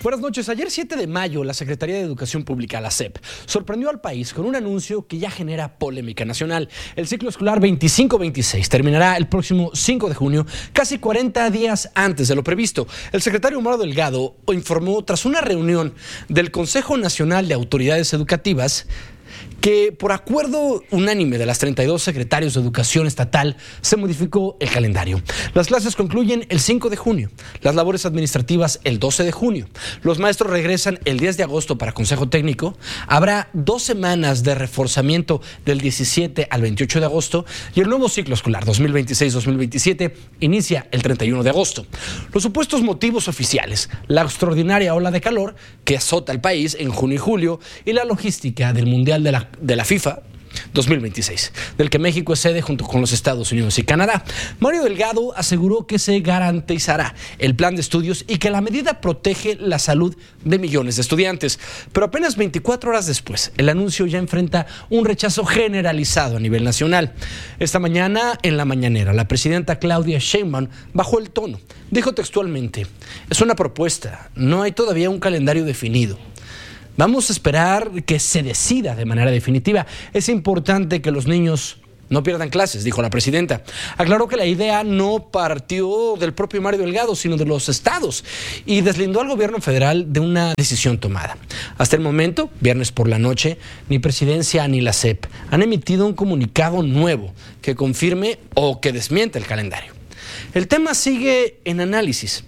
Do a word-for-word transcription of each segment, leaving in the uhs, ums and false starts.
Buenas noches. Ayer, siete de mayo, la Secretaría de Educación Pública, la S E P, sorprendió al país con un anuncio que ya genera polémica nacional. El ciclo escolar veinticinco veintiséis terminará el próximo cinco de junio, casi cuarenta días antes de lo previsto. El secretario Mario Delgado informó tras una reunión del Consejo Nacional de Autoridades Educativas que por acuerdo unánime de las treinta y dos secretarios de Educación Estatal se modificó el calendario. Las clases concluyen el cinco de junio, las labores administrativas el doce de junio, los maestros regresan el diez de agosto para consejo técnico, habrá dos semanas de reforzamiento del diecisiete al veintiocho de agosto y el nuevo ciclo escolar dos mil veintiséis dos mil veintisiete inicia el treinta y uno de agosto. Los supuestos motivos oficiales, la extraordinaria ola de calor que azota el país en junio y julio y la logística del Mundial de la de la FIFA dos mil veintiséis, del que México es sede junto con los Estados Unidos y Canadá. Mario Delgado aseguró que se garantizará el plan de estudios y que la medida protege la salud de millones de estudiantes. Pero apenas veinticuatro horas después, el anuncio ya enfrenta un rechazo generalizado a nivel nacional. Esta mañana, en la mañanera, la presidenta Claudia Sheinbaum bajó el tono. Dijo textualmente: es una propuesta, no hay todavía un calendario definido. Vamos a esperar que se decida de manera definitiva. Es importante que los niños no pierdan clases, dijo la presidenta. Aclaró que la idea no partió del propio Mario Delgado, sino de los estados, y deslindó al gobierno federal de una decisión tomada. Hasta el momento, viernes por la noche, ni Presidencia ni la S E P han emitido un comunicado nuevo que confirme o que desmiente el calendario. El tema sigue en análisis.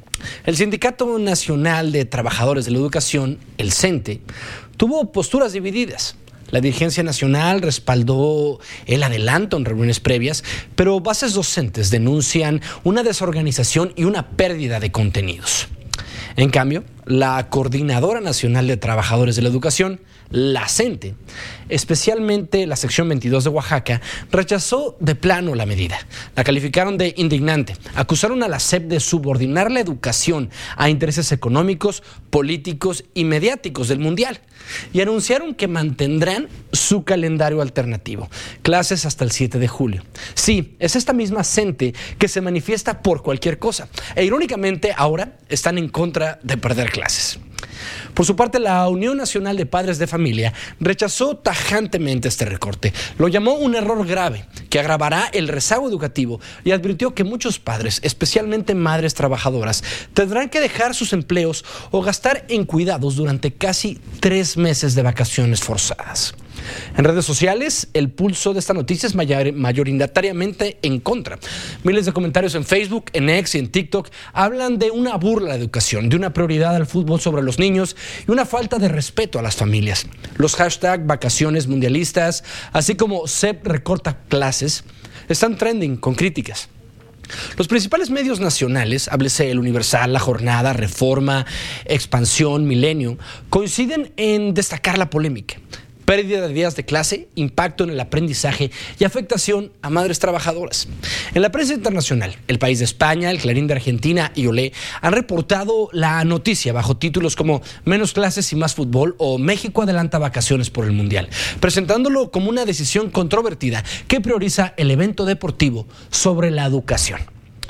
El Sindicato Nacional de Trabajadores de la Educación, el CENTE, tuvo posturas divididas. La dirigencia nacional respaldó el adelanto en reuniones previas, pero bases docentes denuncian una desorganización y una pérdida de contenidos. En cambio, la Coordinadora Nacional de Trabajadores de la Educación, la CENTE, especialmente la sección veintidós de Oaxaca, rechazó de plano la medida. La calificaron de indignante. Acusaron a la S E P de subordinar la educación a intereses económicos, políticos y mediáticos del Mundial. Y anunciaron que mantendrán su calendario alternativo. Clases hasta el siete de julio. Sí, es esta misma CENTE que se manifiesta por cualquier cosa. E irónicamente, ahora están en contra de perder clases. Por su parte, la Unión Nacional de Padres de Familia rechazó tajantemente este recorte. Lo llamó un error grave que agravará el rezago educativo y advirtió que muchos padres, especialmente madres trabajadoras, tendrán que dejar sus empleos o gastar en cuidados durante casi tres meses de vacaciones forzadas. En redes sociales, el pulso de esta noticia es mayor, mayoritariamente en contra. Miles de comentarios en Facebook, en X y en TikTok hablan de una burla a la educación, de una prioridad al fútbol sobre los niños y una falta de respeto a las familias. Los hashtags vacaciones mundialistas, así como S E P recorta clases, están trending con críticas. Los principales medios nacionales, háblese El Universal, La Jornada, Reforma, Expansión, Milenio, coinciden en destacar la polémica. Pérdida de días de clase, impacto en el aprendizaje y afectación a madres trabajadoras. En la prensa internacional, El País de España, El Clarín de Argentina y Olé han reportado la noticia bajo títulos como Menos clases y más fútbol o México adelanta vacaciones por el Mundial, presentándolo como una decisión controvertida que prioriza el evento deportivo sobre la educación.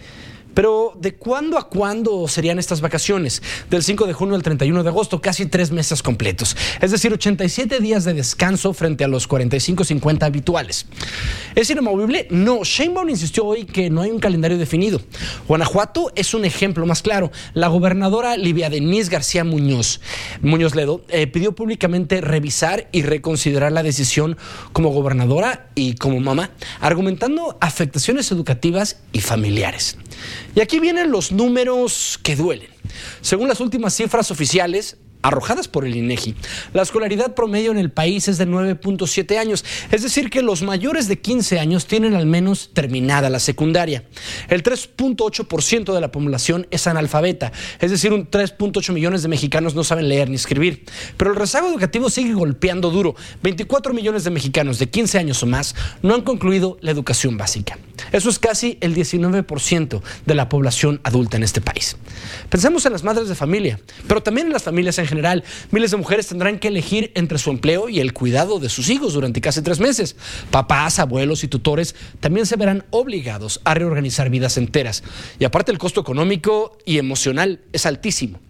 Pero, ¿de cuándo a cuándo serían estas vacaciones? Del cinco de junio al treinta y uno de agosto, casi tres meses completos. Es decir, ochenta y siete días de descanso frente a los cuarenta y cinco cincuenta habituales. ¿Es inamovible? No. Sheinbaum insistió hoy que no hay un calendario definido. Guanajuato es un ejemplo más claro. La gobernadora Livia Denise García Muñoz, Muñoz Ledo, eh, pidió públicamente revisar y reconsiderar la decisión como gobernadora y como mamá, argumentando afectaciones educativas y familiares. Y aquí vienen los números que duelen. Según las últimas cifras oficiales arrojadas por el INEGI, la escolaridad promedio en el país es de nueve punto siete años, es decir que los mayores de quince años tienen al menos terminada la secundaria. El tres punto ocho por ciento de la población es analfabeta, es decir, un tres punto ocho millones de mexicanos no saben leer ni escribir. Pero el rezago educativo sigue golpeando duro. veinticuatro millones de mexicanos de quince años o más no han concluido la educación básica. Eso es casi el diecinueve por ciento de la población adulta en este país. Pensemos en las madres de familia, pero también en las familias en general. Miles de mujeres tendrán que elegir entre su empleo y el cuidado de sus hijos durante casi tres meses. Papás, abuelos y tutores también se verán obligados a reorganizar vidas enteras. Y aparte, el costo económico y emocional es altísimo.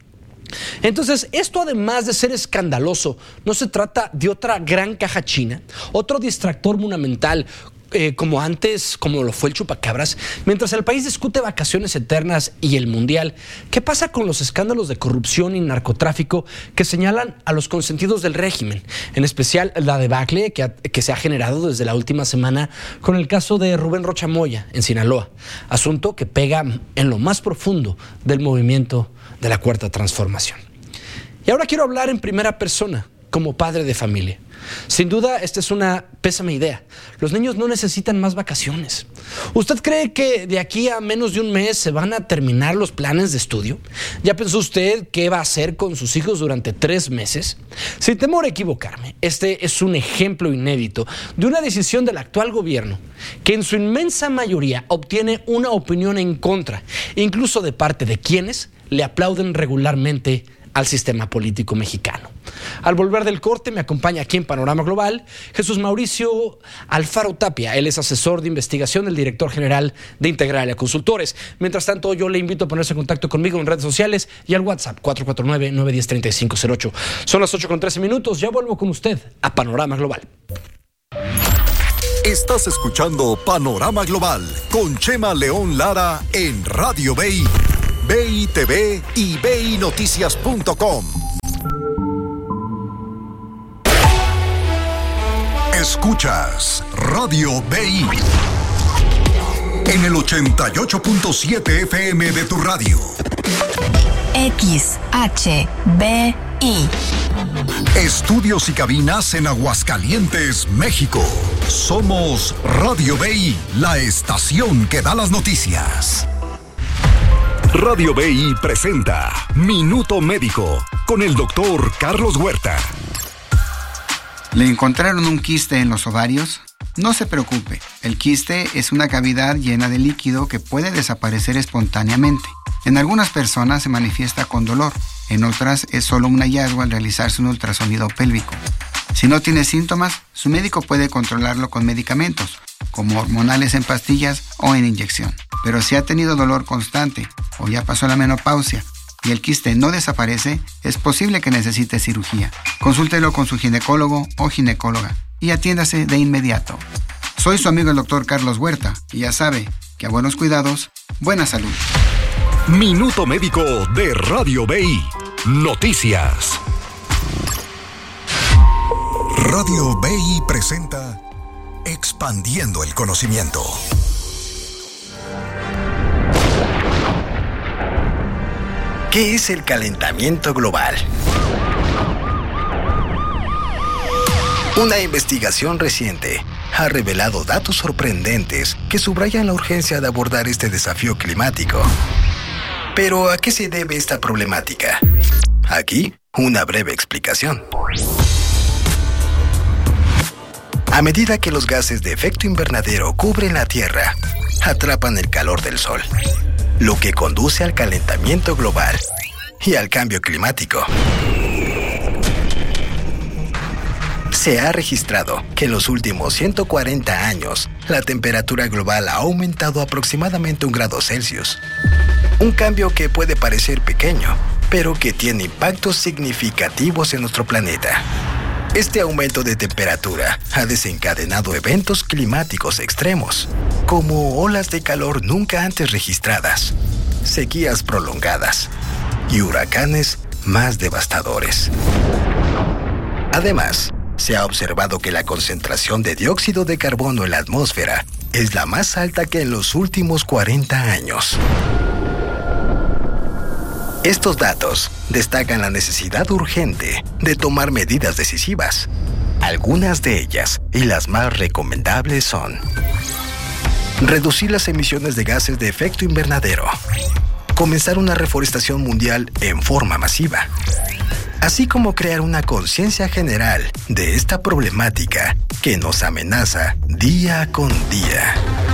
Entonces, esto además de ser escandaloso, no se trata de otra gran caja china, otro distractor monumental, eh, como antes, como lo fue el chupacabras, mientras el país discute vacaciones eternas y el mundial. ¿Qué pasa con los escándalos de corrupción y narcotráfico que señalan a los consentidos del régimen? En especial la debacle que, ha, que se ha generado desde la última semana con el caso de Rubén Rocha Moya en Sinaloa, asunto que pega en lo más profundo del movimiento de la Cuarta Transformación. Y ahora quiero hablar en primera persona, como padre de familia. Sin duda, esta es una pésima idea. Los niños no necesitan más vacaciones. ¿Usted cree que de aquí a menos de un mes se van a terminar los planes de estudio? ¿Ya pensó usted qué va a hacer con sus hijos durante tres meses? Sin temor a equivocarme, este es un ejemplo inédito de una decisión del actual gobierno que en su inmensa mayoría obtiene una opinión en contra, incluso de parte de quienes le aplauden regularmente al sistema político mexicano. Al volver del corte me acompaña aquí en Panorama Global Jesús Mauricio Alfaro Tapia. Él es asesor de investigación del director general de Integralia Consultores. Mientras tanto, yo le invito a ponerse en contacto conmigo en redes sociales y al WhatsApp cuatro cuatro nueve, nueve uno cero, tres cinco cero ocho. Son las ocho con trece minutos. Ya vuelvo con usted a Panorama Global. Estás escuchando Panorama Global con Chema León Lara en Radio B I, B I T V y B I Noticias punto com. Escuchas Radio B I en el ochenta y ocho punto siete F M de tu radio. X H B I. Estudios y cabinas en Aguascalientes, México. Somos Radio B I, la estación que da las noticias. Radio B I presenta Minuto Médico con el doctor Carlos Huerta. ¿Le encontraron un quiste en los ovarios? No se preocupe, el quiste es una cavidad llena de líquido que puede desaparecer espontáneamente. En algunas personas se manifiesta con dolor, en otras es solo un hallazgo al realizarse un ultrasonido pélvico. Si no tiene síntomas, su médico puede controlarlo con medicamentos, como hormonales en pastillas o en inyección. Pero si ha tenido dolor constante o ya pasó la menopausia y el quiste no desaparece, es posible que necesite cirugía. Consúltelo con su ginecólogo o ginecóloga y atiéndase de inmediato. Soy su amigo el doctor Carlos Huerta y ya sabe que a buenos cuidados, buena salud. Minuto Médico de Radio B I. Noticias. Radio B I presenta Expandiendo el Conocimiento. ¿Qué es el calentamiento global? Una investigación reciente ha revelado datos sorprendentes que subrayan la urgencia de abordar este desafío climático. Pero, ¿a qué se debe esta problemática? Aquí, una breve explicación. A medida que los gases de efecto invernadero cubren la Tierra, atrapan el calor del Sol, lo que conduce al calentamiento global y al cambio climático. Se ha registrado que en los últimos ciento cuarenta años, la temperatura global ha aumentado aproximadamente un grado Celsius. Un cambio que puede parecer pequeño, pero que tiene impactos significativos en nuestro planeta. Este aumento de temperatura ha desencadenado eventos climáticos extremos, como olas de calor nunca antes registradas, sequías prolongadas y huracanes más devastadores. Además, se ha observado que la concentración de dióxido de carbono en la atmósfera es la más alta que en los últimos cuarenta años. Estos datos destacan la necesidad urgente de tomar medidas decisivas. Algunas de ellas, y las más recomendables, son: reducir las emisiones de gases de efecto invernadero, comenzar una reforestación mundial en forma masiva, así como crear una conciencia general de esta problemática que nos amenaza día con día.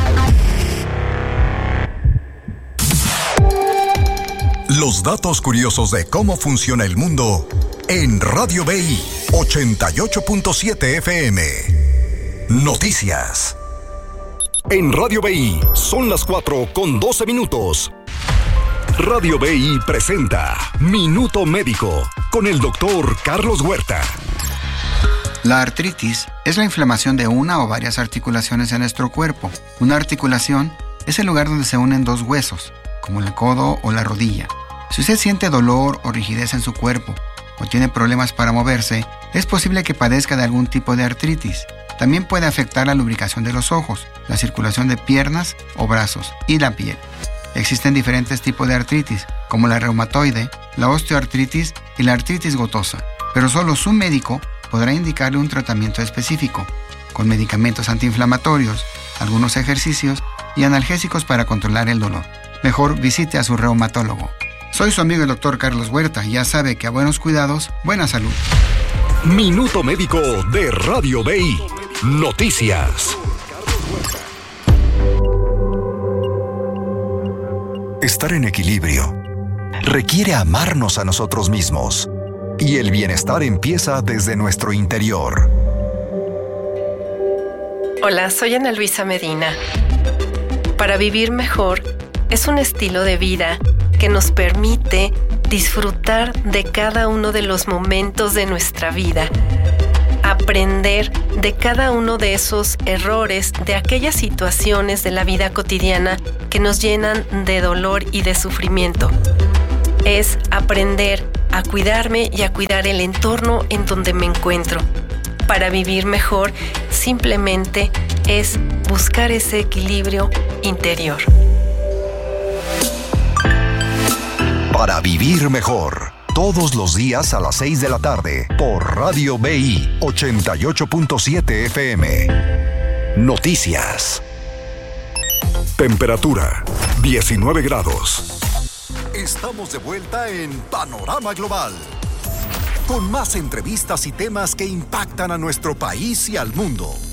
Los datos curiosos de cómo funciona el mundo en Radio B I ochenta y ocho punto siete F M. Noticias. En Radio B I son las cuatro con doce minutos. Radio B I presenta Minuto Médico con el doctor Carlos Huerta. La artritis es la inflamación de una o varias articulaciones en nuestro cuerpo. Una articulación es el lugar donde se unen dos huesos, como el codo o la rodilla. Si usted siente dolor o rigidez en su cuerpo o tiene problemas para moverse, es posible que padezca de algún tipo de artritis. También puede afectar la lubricación de los ojos, la circulación de piernas o brazos y la piel. Existen diferentes tipos de artritis, como la reumatoide, la osteoartritis y la artritis gotosa, pero solo su médico podrá indicarle un tratamiento específico, con medicamentos antiinflamatorios, algunos ejercicios y analgésicos para controlar el dolor. Mejor visite a su reumatólogo. Soy su amigo el doctor Carlos Huerta y ya sabe que a buenos cuidados, buena salud. Minuto Médico de Radio B I. Noticias. Estar en equilibrio requiere amarnos a nosotros mismos. Y el bienestar empieza desde nuestro interior. Hola, soy Ana Luisa Medina. Para vivir mejor es un estilo de vida que nos permite disfrutar de cada uno de los momentos de nuestra vida, aprender de cada uno de esos errores, de aquellas situaciones de la vida cotidiana que nos llenan de dolor y de sufrimiento. Es aprender a cuidarme y a cuidar el entorno en donde me encuentro. Para vivir mejor, simplemente es buscar ese equilibrio interior. Para vivir mejor, todos los días a las seis de la tarde, por Radio B I ochenta y ocho punto siete F M. Noticias. Temperatura, diecinueve grados. Estamos de vuelta en Panorama Global, con más entrevistas y temas que impactan a nuestro país y al mundo.